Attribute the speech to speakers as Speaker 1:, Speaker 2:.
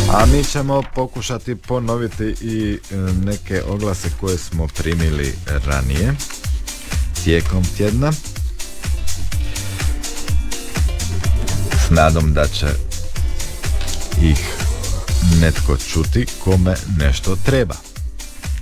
Speaker 1: A mi ćemo pokušati ponoviti i neke oglase koje smo primili ranije tijekom tjedna, s nadom da će ih netko čuti kome nešto treba.